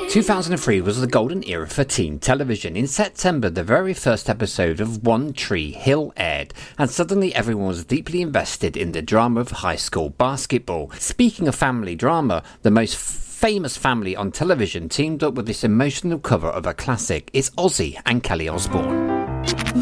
2003 was the golden era for teen television. In September, the very first episode of One Tree Hill aired, and suddenly everyone was deeply invested in the drama of high school basketball. Speaking of family drama, the most famous family on television teamed up with this emotional cover of a classic. It's Ozzy and Kelly Osbourne.